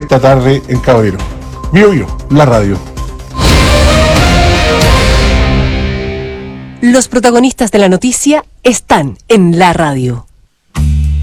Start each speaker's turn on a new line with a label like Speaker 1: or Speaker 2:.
Speaker 1: esta tarde en Caballero. Bio, la radio.
Speaker 2: Los protagonistas de la noticia están en la radio.